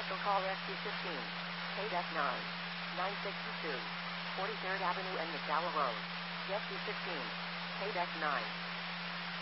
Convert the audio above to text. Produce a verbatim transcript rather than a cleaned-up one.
Special call S C fifteen. K F nine. nine sixty-two. forty-third Avenue and McDowell Road. S C fifteen. K F nine.